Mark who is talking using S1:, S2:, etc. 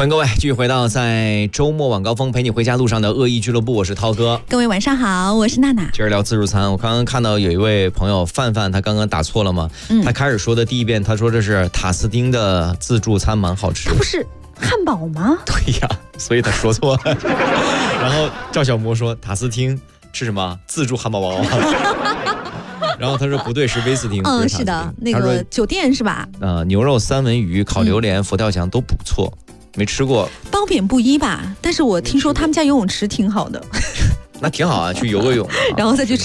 S1: 欢迎各位继续回到在周末晚高峰陪你回家路上的恶意俱乐部，我是涛哥。
S2: 各位晚上好，我是娜娜。
S1: 接着聊自助餐，我刚刚看到有一位朋友范范，他刚刚打错了嘛？他开始说的第一遍，他说这是塔斯汀的自助餐蛮好吃。
S2: 他不是汉堡吗？
S1: 对呀，所以他说错了。然后赵小魔说塔斯汀是什么？自助汉堡包。然后他说不对，是威斯汀。
S2: 是的，那个酒店是吧？
S1: 牛肉三文鱼、烤榴莲、佛跳墙都不错，没吃过。
S2: 褒贬不一吧，但是我听说他们家游泳池挺好的。
S1: 那挺好啊，去游个泳，
S2: 然后再去吃